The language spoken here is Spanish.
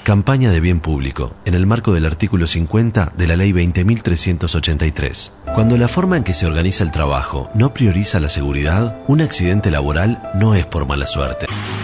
Campaña de bien público, en el marco del artículo 50 de la Ley 20.383. Cuando la forma en que se organiza el trabajo no prioriza la seguridad, un accidente laboral no es por mala suerte.